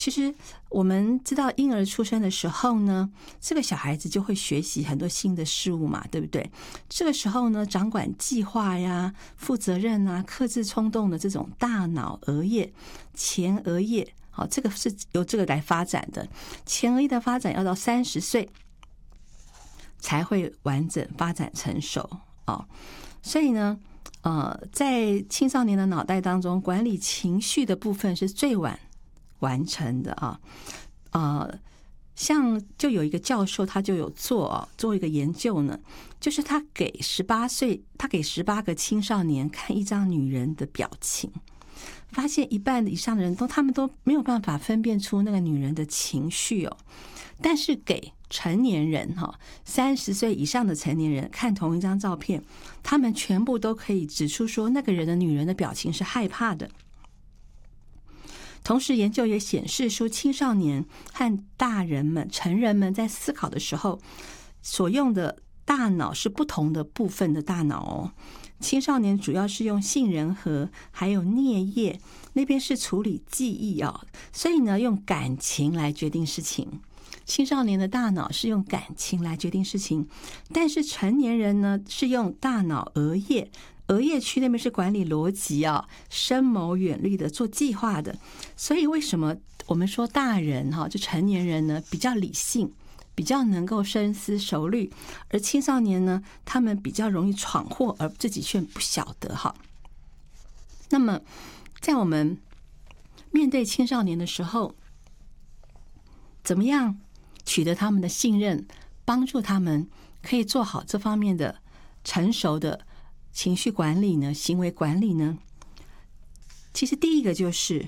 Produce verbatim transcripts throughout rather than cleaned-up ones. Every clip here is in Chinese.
其实我们知道婴儿出生的时候呢，这个小孩子就会学习很多新的事物嘛，对不对？这个时候呢，掌管计划呀、负责任啊、克制冲动的这种大脑额叶、前额叶，好，这个是由这个来发展的。前额叶的发展要到三十岁才会完整发展成熟哦。所以呢，呃，在青少年的脑袋当中，管理情绪的部分是最晚完成的啊。呃，像就有一个教授，他就有做啊做一个研究呢，就是他给十八岁，他给十八个青少年看一张女人的表情，发现一半以上的人都他们都没有办法分辨出那个女人的情绪哦。但是给成年人哈，三十岁以上的成年人看同一张照片，他们全部都可以指出说那个人的女人的表情是害怕的。同时，研究也显示出青少年和大人们、成人们在思考的时候所用的大脑是不同的部分的大脑哦。青少年主要是用杏仁核还有颞叶，那边是处理记忆哦，所以呢，用感情来决定事情。青少年的大脑是用感情来决定事情，但是成年人呢是用大脑额叶，额叶区那边是管理逻辑啊、深谋远虑的做计划的。所以为什么我们说大人哈，就成年人呢比较理性，比较能够深思熟虑，而青少年呢，他们比较容易闯祸，而自己却不晓得哈。那么在我们面对青少年的时候，怎么样取得他们的信任，帮助他们可以做好这方面的成熟的情绪管理呢？行为管理呢？其实第一个就是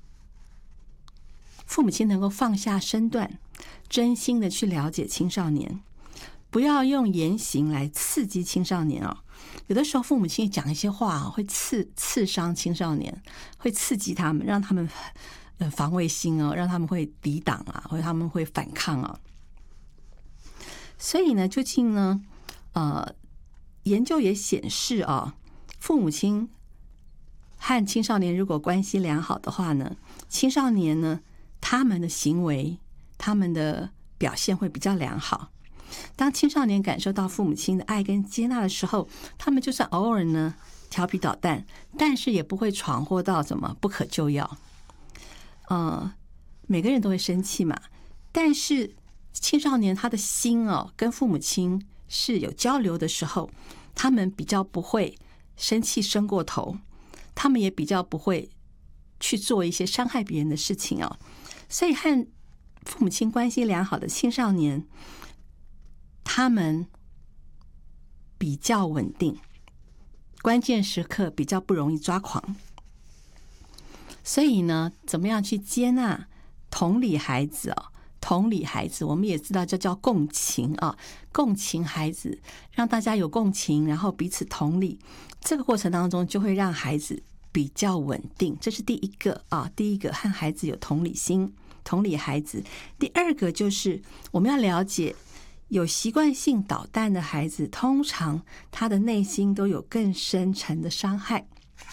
父母亲能够放下身段，真心的去了解青少年，不要用言行来刺激青少年哦。有的时候父母亲讲一些话会刺刺伤青少年，会刺激他们，让他们呃防卫心哦，让他们会抵挡啊，或者他们会反抗啊。所以呢，究竟呢，呃，研究也显示啊，父母亲和青少年如果关系良好的话呢，青少年呢，他们的行为、他们的表现会比较良好。当青少年感受到父母亲的爱跟接纳的时候，他们就算偶尔呢调皮捣蛋，但是也不会闯祸到什么不可救药。呃，每个人都会生气嘛，但是青少年他的心哦，跟父母亲是有交流的时候，他们比较不会生气生过头，他们也比较不会去做一些伤害别人的事情哦。所以和父母亲关系良好的青少年，他们比较稳定，关键时刻比较不容易抓狂。所以呢，怎么样去接纳、同理孩子哦？同理孩子，我们也知道这叫共情啊，共情孩子，让大家有共情，然后彼此同理。这个过程当中，就会让孩子比较稳定，这是第一个啊。第一个和孩子有同理心，同理孩子。第二个就是我们要了解，有习惯性捣蛋的孩子，通常他的内心都有更深沉的伤害。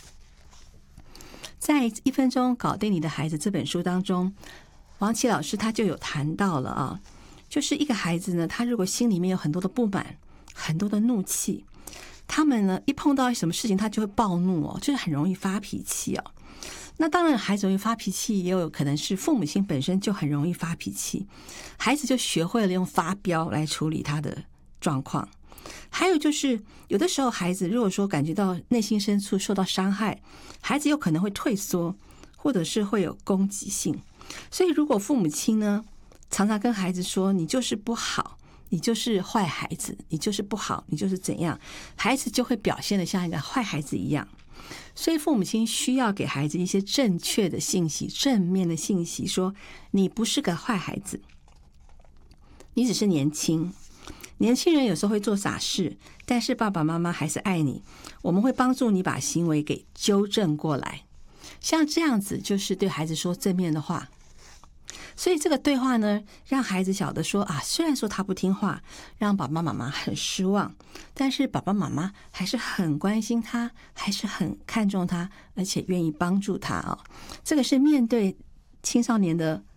在《一分钟搞定你的孩子》这本书当中，王琦老师他就有谈到了啊，就是一个孩子呢，他如果心里面有很多的不满、很多的怒气，他们呢一碰到什么事情，他就会暴怒哦，就是很容易发脾气哦。那当然，孩子容易发脾气，也有可能是父母亲本身就很容易发脾气，孩子就学会了用发飙来处理他的状况。还有就是，有的时候孩子如果说感觉到内心深处受到伤害，孩子有可能会退缩，或者是会有攻击性。所以如果父母亲呢，常常跟孩子说你就是不好，你就是坏孩子，你就是不好，你就是怎样，孩子就会表现得像一个坏孩子一样。所以父母亲需要给孩子一些正确的信息，正面的信息，说你不是个坏孩子，你只是年轻。年轻人有时候会做傻事，但是爸爸妈妈还是爱你，我们会帮助你把行为给纠正过来。像这样子就是对孩子说正面的话。所以这个对话呢，让孩子晓得说啊，虽然说他不听话，让爸爸妈妈很失望，但是爸爸妈妈还是很关心他，还是很看重他，而且愿意帮助他啊。这个是面对青少年的